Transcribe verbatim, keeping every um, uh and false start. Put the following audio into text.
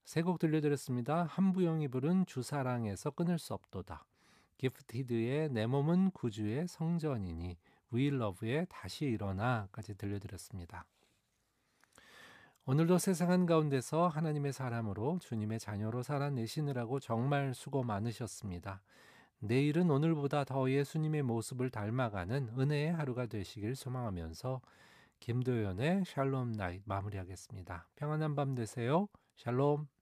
세 곡 들려드렸습니다. 한부영이 부른 주사랑에서 끊을 수 없도다. 기프티드의 내 몸은 구주의 성전이니, 위러브의 다시 일어나까지 들려드렸습니다. 오늘도 세상 한가운데서 하나님의 사람으로 주님의 자녀로 살아내시느라고 정말 수고 많으셨습니다. 내일은 오늘보다 더 예수님의 모습을 닮아가는 은혜의 하루가 되시길 소망하면서 김도연의 샬롬 나잇 마무리하겠습니다. 평안한 밤 되세요. 샬롬.